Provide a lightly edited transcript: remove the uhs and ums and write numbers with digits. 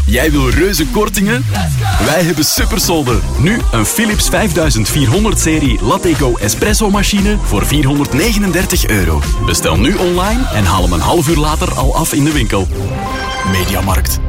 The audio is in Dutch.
Jij wil reuze kortingen? Wij hebben supersolden. Nu een Philips 5400-serie Latte-Go espresso machine voor €439. Bestel nu online en haal hem een half uur later al af in de winkel. Mediamarkt.